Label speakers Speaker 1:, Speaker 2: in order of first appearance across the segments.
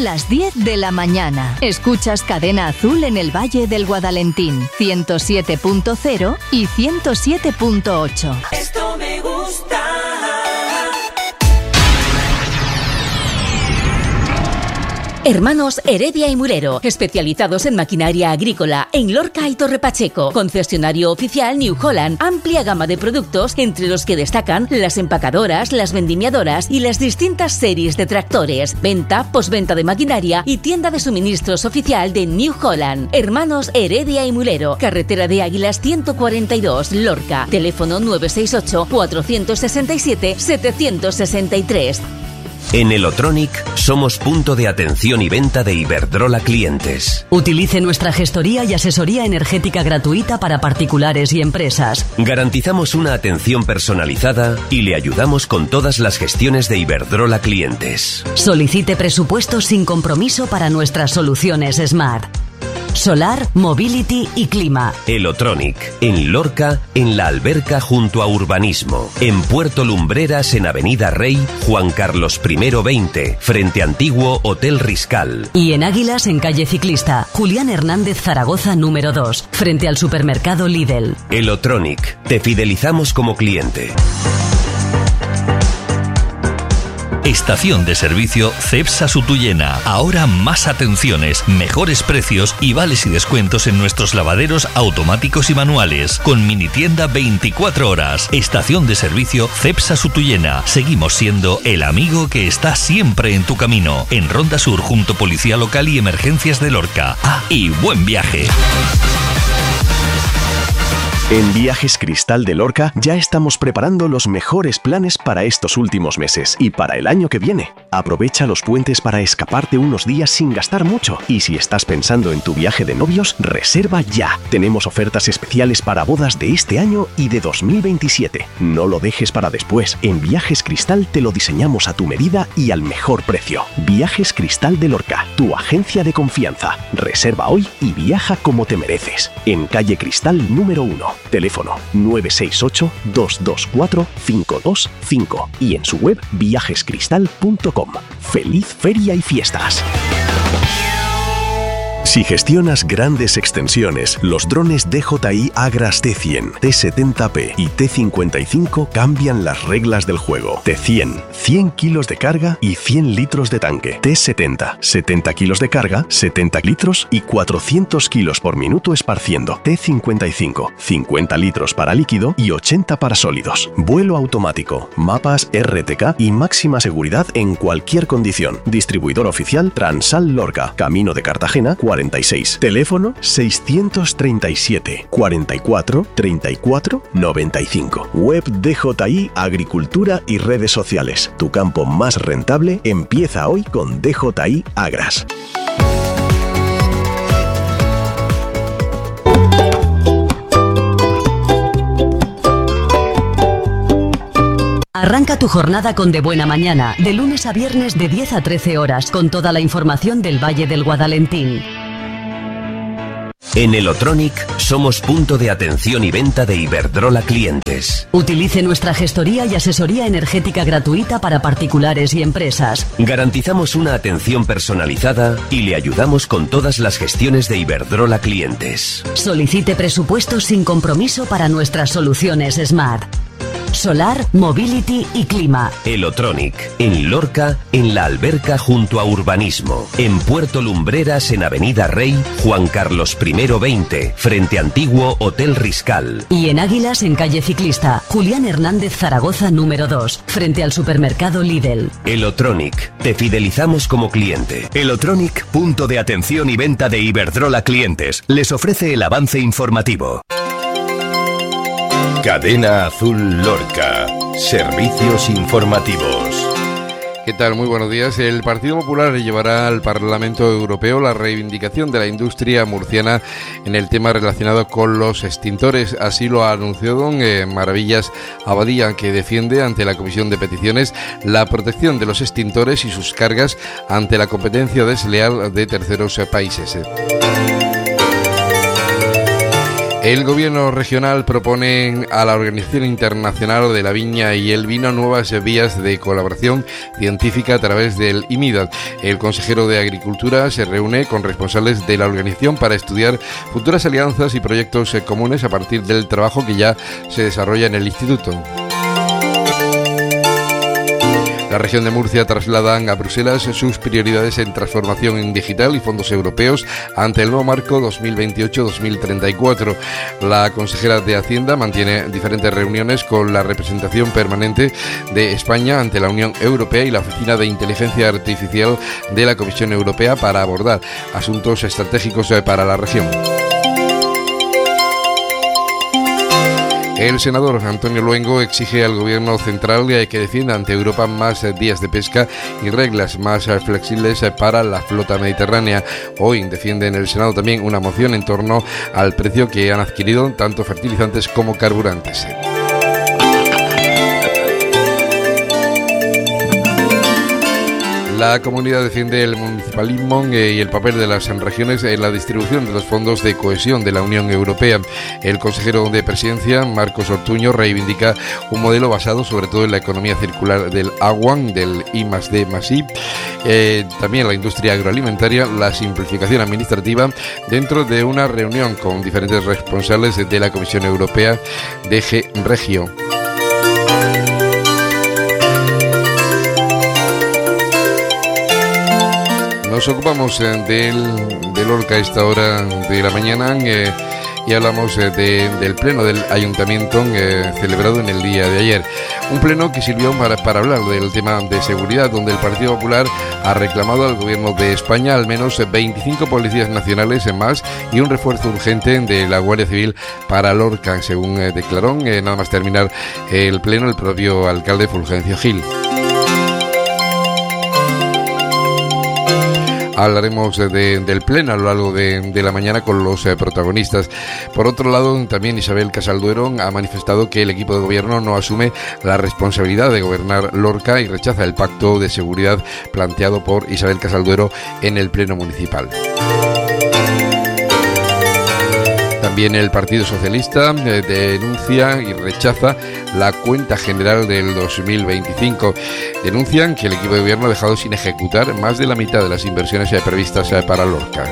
Speaker 1: las 10 de la mañana. Escuchas Cadena Azul en el Valle del Guadalentín, 107.0 y 107.8.
Speaker 2: Esto me gusta.
Speaker 3: Hermanos Heredia y Murero, especializados en maquinaria agrícola en Lorca y Torre Pacheco. Concesionario oficial New Holland. Amplia gama de productos, entre los que destacan las empacadoras, las vendimiadoras y las distintas series de tractores. Venta, posventa de maquinaria y tienda de suministros oficial de New Holland. Hermanos Heredia y Murero, carretera de Águilas 142, Lorca. Teléfono 968 467 763.
Speaker 4: En Elotronic somos punto de atención y venta de Iberdrola clientes.
Speaker 5: Utilice nuestra gestoría y asesoría energética gratuita para particulares y empresas.
Speaker 4: Garantizamos una atención personalizada y le ayudamos con todas las gestiones de Iberdrola clientes.
Speaker 5: Solicite presupuestos sin compromiso para nuestras soluciones Smart. Solar, Mobility y Clima.
Speaker 4: Elotronic, en Lorca, en La Alberca junto a Urbanismo. En Puerto Lumbreras, en Avenida Rey, Juan Carlos I 20, frente Antiguo Hotel Riscal.
Speaker 5: Y en Águilas, en calle Ciclista, Julián Hernández Zaragoza número 2, frente al supermercado Lidl.
Speaker 4: Elotronic, te fidelizamos como cliente.
Speaker 6: Estación de servicio Cepsa Sutuyena. Ahora más atenciones, mejores precios y vales y descuentos en nuestros lavaderos automáticos y manuales. Con mini tienda 24 horas. Estación de servicio Cepsa Sutuyena. Seguimos siendo el amigo que está siempre en tu camino. En Ronda Sur, junto Policía Local y Emergencias de Lorca. Y buen viaje.
Speaker 7: En Viajes Cristal de Lorca ya estamos preparando los mejores planes para estos últimos meses y para el año que viene. Aprovecha los puentes para escaparte unos días sin gastar mucho. Y si estás pensando en tu viaje de novios, reserva ya. Tenemos ofertas especiales para bodas de este año y de 2027. No lo dejes para después. En Viajes Cristal te lo diseñamos a tu medida y al mejor precio. Viajes Cristal de Lorca, tu agencia de confianza. Reserva hoy y viaja como te mereces. En calle Cristal número 1. Teléfono 968-224-525 y en su web viajescristal.com. ¡Feliz feria y fiestas! Si gestionas grandes extensiones, los drones DJI Agras T100, T70P y T55 cambian las reglas del juego. T100, 100 kilos de carga y 100 litros de tanque. T70, 70 kilos de carga, 70 litros y 400 kilos por minuto esparciendo. T55, 50 litros para líquido y 80 para sólidos. Vuelo automático, mapas RTK y máxima seguridad en cualquier condición. Distribuidor oficial Transal Lorca, Camino de Cartagena, 46. Teléfono 637 44 34 95. Web DJI Agricultura y redes sociales. Tu campo más rentable empieza hoy con DJI Agras.
Speaker 5: Arranca tu jornada con De Buena Mañana, de lunes a viernes de 10 a 13 horas, con toda la información del Valle del Guadalentín.
Speaker 4: En Elotronic somos punto de atención y venta de Iberdrola clientes.
Speaker 5: Utilice nuestra gestoría y asesoría energética gratuita para particulares y empresas.
Speaker 4: Garantizamos una atención personalizada y le ayudamos con todas las gestiones de Iberdrola clientes.
Speaker 5: Solicite presupuestos sin compromiso para nuestras soluciones Smart. Solar, Mobility y Clima.
Speaker 4: Elotronic, en Lorca, en La Alberca junto a Urbanismo. En Puerto Lumbreras, en Avenida Rey, Juan Carlos I 20, frente Antiguo Hotel Riscal.
Speaker 5: Y en Águilas, en calle Ciclista, Julián Hernández Zaragoza número 2, frente al supermercado Lidl.
Speaker 4: Elotronic, te fidelizamos como cliente.
Speaker 8: Elotronic, punto de atención y venta de Iberdrola clientes. Les ofrece el avance informativo. Cadena Azul Lorca. Servicios informativos.
Speaker 9: ¿Qué tal? Muy buenos días. El Partido Popular llevará al Parlamento Europeo la reivindicación de la industria murciana en el tema relacionado con los extintores. Así lo ha anunciado don Maravillas Abadía, que defiende ante la Comisión de Peticiones la protección de los extintores y sus cargas ante la competencia desleal de terceros países. El gobierno regional propone a la Organización Internacional de la Viña y el Vino nuevas vías de colaboración científica a través del IMIDAD. El consejero de Agricultura se reúne con responsables de la organización para estudiar futuras alianzas y proyectos comunes a partir del trabajo que ya se desarrolla en el instituto. La región de Murcia trasladan a Bruselas sus prioridades en transformación digital y fondos europeos ante el nuevo marco 2028-2034. La consejera de Hacienda mantiene diferentes reuniones con la representación permanente de España ante la Unión Europea y la Oficina de Inteligencia Artificial de la Comisión Europea para abordar asuntos estratégicos para la región. El senador Antonio Luengo exige al gobierno central que defienda ante Europa más días de pesca y reglas más flexibles para la flota mediterránea. Hoy defiende en el Senado también una moción en torno al precio que han adquirido tanto fertilizantes como carburantes. La comunidad defiende el municipalismo y el papel de las regiones en la distribución de los fondos de cohesión de la Unión Europea. El consejero de Presidencia, Marcos Ortuño, reivindica un modelo basado sobre todo en la economía circular del agua, del I+D+I, también la industria agroalimentaria, la simplificación administrativa, dentro de una reunión con diferentes responsables de la Comisión Europea DG Regio. Nos ocupamos del Lorca a esta hora de la mañana y hablamos del pleno del ayuntamiento celebrado en el día de ayer. Un pleno que sirvió para hablar del tema de seguridad, donde el Partido Popular ha reclamado al gobierno de España al menos 25 policías nacionales en más y un refuerzo urgente de la Guardia Civil para Lorca, según declaró nada más terminar el pleno el propio alcalde Fulgencio Gil. Hablaremos del pleno a lo largo de la mañana con los protagonistas. Por otro lado, también Isabel Casalduero ha manifestado que el equipo de gobierno no asume la responsabilidad de gobernar Lorca y rechaza el pacto de seguridad planteado por Isabel Casalduero en el pleno municipal. También el Partido Socialista denuncia y rechaza la cuenta general del 2025. Denuncian que el equipo de gobierno ha dejado sin ejecutar más de la mitad de las inversiones previstas para Lorca.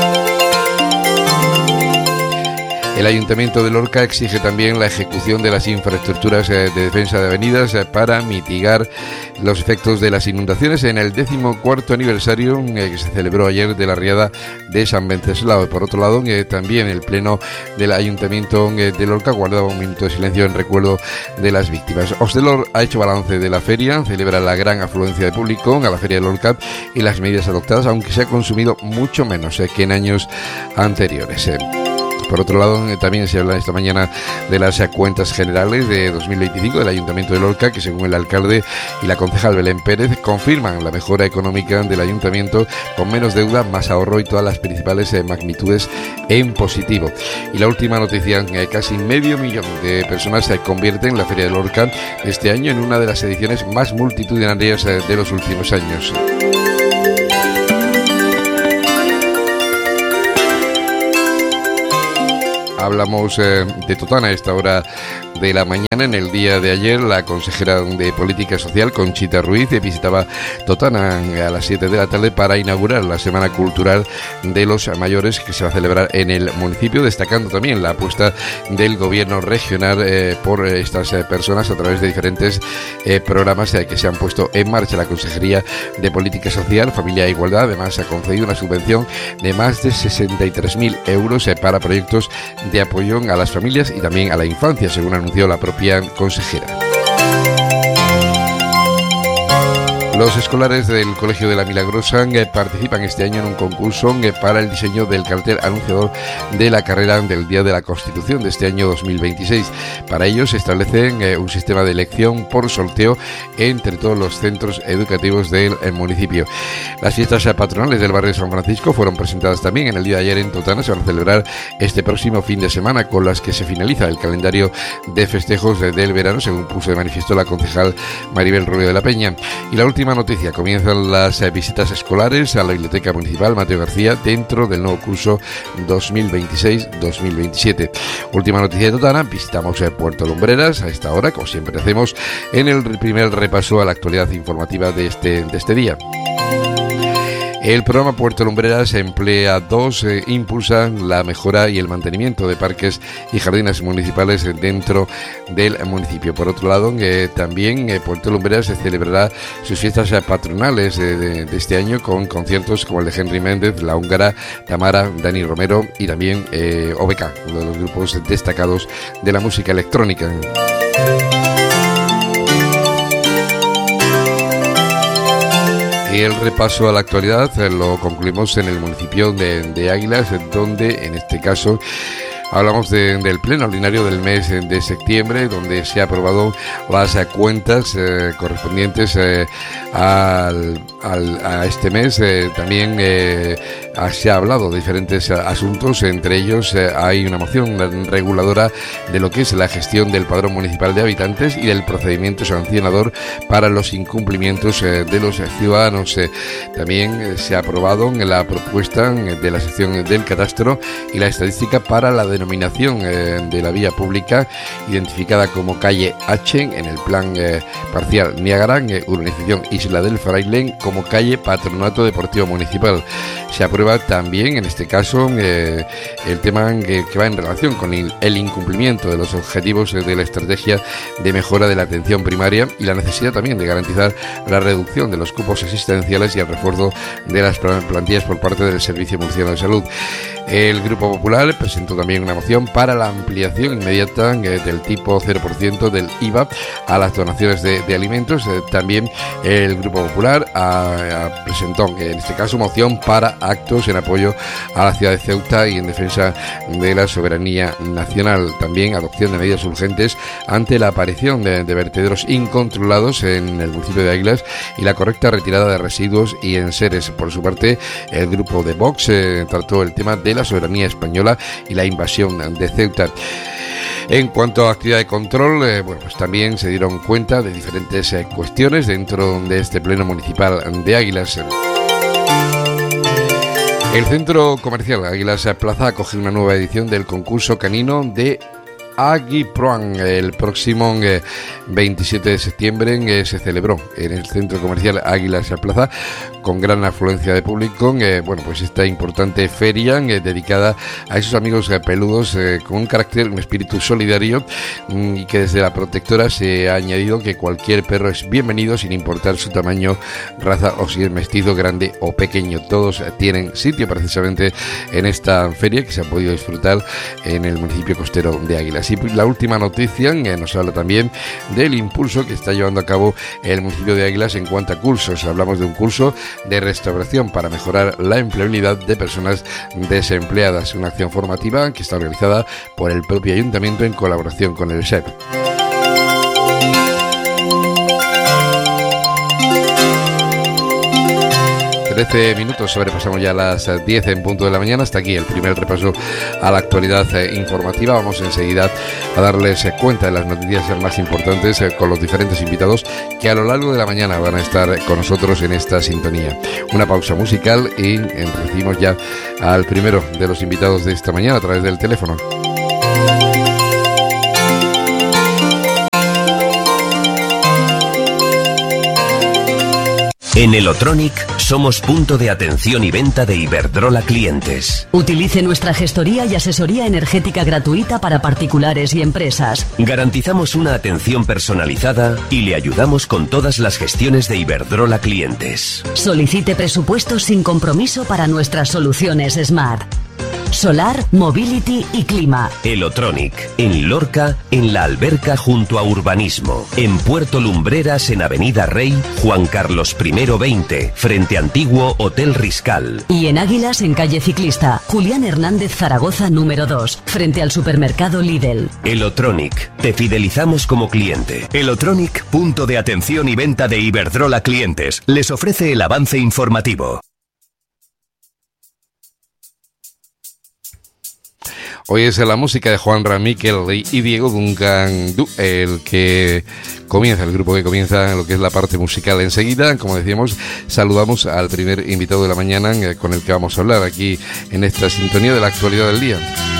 Speaker 9: El Ayuntamiento de Lorca exige también la ejecución de las infraestructuras de defensa de avenidas para mitigar los efectos de las inundaciones en el 14º aniversario que se celebró ayer de la riada de San Venceslao. Por otro lado, también el Pleno del Ayuntamiento de Lorca guardaba un minuto de silencio en recuerdo de las víctimas. Hostelor ha hecho balance de la feria, celebra la gran afluencia de público a la Feria de Lorca y las medidas adoptadas, aunque se ha consumido mucho menos que en años anteriores. Por otro lado, también se habla esta mañana de las cuentas generales de 2025 del Ayuntamiento de Lorca, que según el alcalde y la concejal Belén Pérez confirman la mejora económica del Ayuntamiento con menos deuda, más ahorro y todas las principales magnitudes en positivo. Y la última noticia, casi 500.000 de personas se convierten en la Feria de Lorca este año en una de las ediciones más multitudinarias de los últimos años. Hablamos de Totana a esta hora de la mañana. En el día de ayer, la consejera de Política Social, Conchita Ruiz, visitaba Totana a las 7 de la tarde para inaugurar la Semana Cultural de los Mayores que se va a celebrar en el municipio, destacando también la apuesta del gobierno regional por estas personas a través de diferentes programas que se han puesto en marcha. La Consejería de Política Social, Familia e Igualdad, además ha concedido una subvención de más de 63.000 euros para proyectos de apoyo a las familias y también a la infancia, según anunció la propia consejera. Los escolares del Colegio de la Milagrosa participan este año en un concurso para el diseño del cartel anunciador de la carrera del Día de la Constitución de este año 2026. Para ello se establece un sistema de elección por sorteo entre todos los centros educativos del municipio. Las fiestas patronales del barrio de San Francisco fueron presentadas también en el día de ayer en Totana. Se van a celebrar este próximo fin de semana, con las que se finaliza el calendario de festejos del verano, según puso de manifiesto la concejal Maribel Rubio de la Peña. Y la última última noticia, comienzan las visitas escolares a la Biblioteca Municipal Mateo García dentro del nuevo curso 2026-2027. Última noticia de Totana, visitamos Puerto Lumbreras a esta hora, como siempre hacemos, en el primer repaso a la actualidad informativa de este día. El programa Puerto Lumbreras impulsa la mejora y el mantenimiento de parques y jardines municipales dentro del municipio. Por otro lado, también Puerto Lumbreras celebrará sus fiestas patronales de este año con conciertos como el de Henry Méndez, La Húngara, Tamara, Dani Romero y también OBK, uno de los grupos destacados de la música electrónica. Y el repaso a la actualidad lo concluimos en el municipio de Águilas, donde en este caso hablamos del pleno ordinario del mes de septiembre, donde se ha aprobado las cuentas correspondientes a este mes. También se ha hablado de diferentes asuntos, entre ellos hay una moción reguladora de lo que es la gestión del padrón municipal de habitantes y del procedimiento sancionador para los incumplimientos de los ciudadanos. También se ha aprobado la propuesta de la sección del catastro y la estadística para la denominación de la vía pública identificada como calle H en el plan parcial Niágara, urbanización Isla del Fraile, como calle Patronato Deportivo Municipal. Se aprueba también, en este caso, el tema que va en relación con el incumplimiento de los objetivos de la estrategia de mejora de la atención primaria y la necesidad también de garantizar la reducción de los cupos asistenciales y el refuerzo de las plantillas por parte del Servicio Murciano de Salud. El Grupo Popular presentó también una moción para la ampliación inmediata del tipo 0% del IVA a las donaciones de alimentos. También el Grupo Popular presentó, en este caso, moción para actos en apoyo a la ciudad de Ceuta y en defensa de la soberanía nacional. También adopción de medidas urgentes ante la aparición de vertederos incontrolados en el municipio de Águilas y la correcta retirada de residuos y enseres. Por su parte, el grupo de Vox trató el tema de la soberanía española y la invasión de Ceuta. En cuanto a actividad de control, pues también se dieron cuenta de diferentes cuestiones dentro de este pleno municipal de Águilas. El centro comercial Águilas Plaza acoge una nueva edición del concurso canino de Aguiproan. El próximo 27 de septiembre se celebró en el centro comercial Águilas Plaza con gran afluencia de público. Pues esta importante feria dedicada a esos amigos peludos con un carácter, un espíritu solidario, y que desde la protectora se ha añadido que cualquier perro es bienvenido sin importar su tamaño, raza o si es mestizo, grande o pequeño. Todos tienen sitio precisamente en esta feria que se ha podido disfrutar en el municipio costero de Águilas. Y la última noticia nos habla también del impulso que está llevando a cabo el municipio de Águilas en cuanto a cursos. Hablamos de un curso de restauración para mejorar la empleabilidad de personas desempleadas, una acción formativa que está organizada por el propio ayuntamiento en colaboración con el SEP. 13 minutos, sobrepasamos ya las 10 en punto de la mañana. Hasta aquí el primer repaso a la actualidad informativa. Vamos enseguida a darles cuenta de las noticias más importantes con los diferentes invitados que a lo largo de la mañana van a estar con nosotros en esta sintonía. Una pausa musical y recibimos ya al primero de los invitados de esta mañana a través del teléfono.
Speaker 4: En Elotronic somos punto de atención y venta de Iberdrola clientes.
Speaker 5: Utilice nuestra gestoría y asesoría energética gratuita para particulares y empresas.
Speaker 4: Garantizamos una atención personalizada y le ayudamos con todas las gestiones de Iberdrola clientes.
Speaker 5: Solicite presupuestos sin compromiso para nuestras soluciones Smart. Solar, Mobility y Clima.
Speaker 4: Elotronic, en Lorca, en La Alberca junto a Urbanismo. En Puerto Lumbreras, en Avenida Rey, Juan Carlos I 20, frente Antiguo Hotel Riscal.
Speaker 5: Y en Águilas, en calle Ciclista, Julián Hernández Zaragoza número 2, frente al supermercado Lidl.
Speaker 4: Elotronic, te fidelizamos como cliente.
Speaker 8: Elotronic, punto de atención y venta de Iberdrola clientes, les ofrece el avance informativo.
Speaker 9: Hoy es la música de Juan Ramírez y Diego Duncan, el que comienza, el grupo que comienza lo que es la parte musical. Enseguida, como decíamos, saludamos al primer invitado de la mañana con el que vamos a hablar aquí en esta sintonía de la actualidad del día.